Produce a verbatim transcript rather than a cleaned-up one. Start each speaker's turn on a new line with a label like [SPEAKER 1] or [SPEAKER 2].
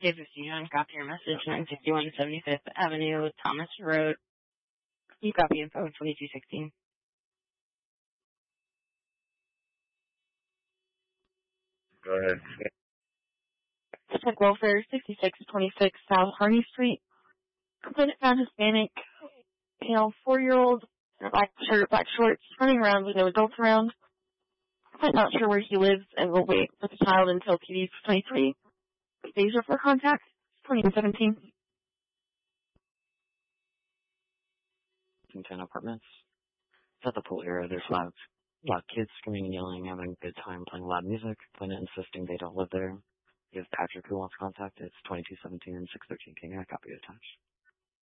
[SPEAKER 1] K fifty-nine, copy your message, nine sixty-one seventy-fifth Avenue, Thomas Road. You copy info twenty-two sixteen.
[SPEAKER 2] Go ahead.
[SPEAKER 1] Check welfare, sixty-six twenty-six South Harney Street. Complainant found Hispanic, male, four-year-old, in a black shirt, black shorts, running around with no adults around. I'm not sure where he lives and will wait with the child until P D twenty-three. Days for contact, twenty seventeen.
[SPEAKER 3] ten apartments. It's at the pool area. There's loud, loud kids screaming and yelling, having a good time playing loud music. Complainant insisting they don't live there. If Patrick who wants contact, it's twenty-two seventeen and six thirteen King. I copy attached.